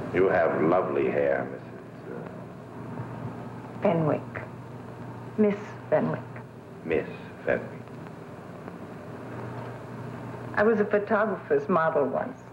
You have lovely hair, Mrs. Fenwick. Miss Fenwick. Miss Fenwick. I was a photographer's model once.